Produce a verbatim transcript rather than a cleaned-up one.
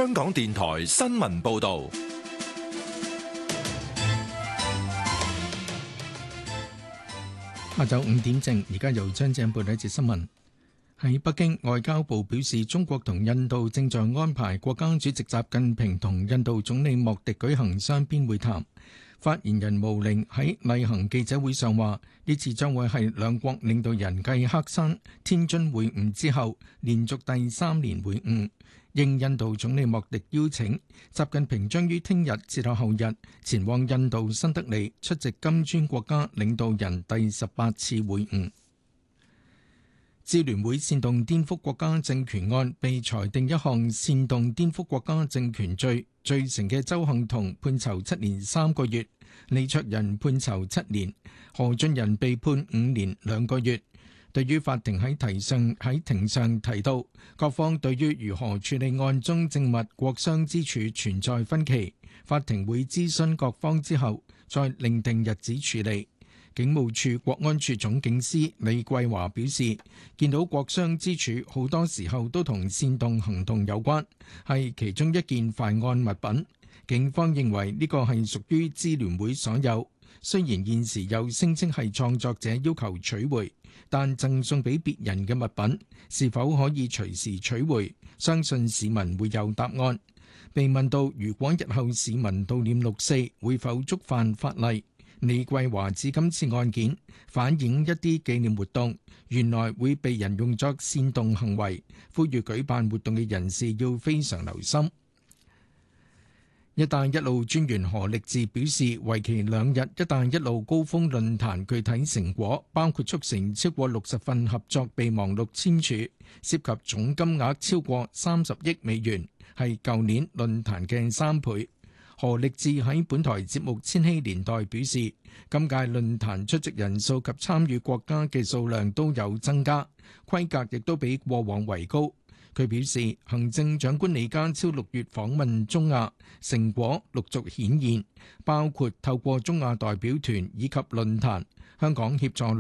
香港電台新聞報道。 下晝五點正，而家由張正報道一節新聞。喺北京，外交部表示，中國同印度正在安排國家主席習近平同印度總理莫迪舉行雙邊會談。發言人毛寧喺例行記者會上話，呢次將會係兩國領導人繼黑山、天津會晤之後，連續第三年會晤。應印度總理莫迪邀請，習近平將於聽日至到後日前往印度新德里出席金磚國家領導人第十八次會晤。支聯會煽動顛覆國家政權案被裁定一項煽動顛覆國家政權罪，罪成嘅鄒幸彤判囚七年三個月，李卓人判囚七年，何俊仁被判五年兩個月。對於法庭喺庭上喺庭上提到，各方對於如何處理案中證物國殤之柱存在分歧，法庭會諮詢各方之後再另定日子處理。警務處國安處總警司李桂華表示，見到國殤之柱好多時候都同煽動行動有關，係其中一件犯案物品。警方認為呢個係屬於支聯會所有，雖然現時有聲稱係創作者要求取回，但贈送俾別人嘅物品是否可以隨時取回，相信市民會有答案。被問到如果日後市民悼念六四會否觸犯法例，李桂華指今次案件反映一啲紀念活動原來會被人用作煽動行為，呼籲舉辦活動嘅人士要非常留心。一帶一路專員何力智表示，為期兩日一帶一路高峰論壇具體成果包括促成超過六十份合作備忘錄簽署，涉及總金額超過三十億美元，係舊年論壇嘅三倍。何力智喺本台節目《千禧年代》表示，今屆論壇出席人數及參與國家嘅數量都有增加，規格亦都比過往為高。佢表示，行政長官李家超六月訪問中亞，成果陸續顯現，包括透過中亞代表團以及論壇，香港協助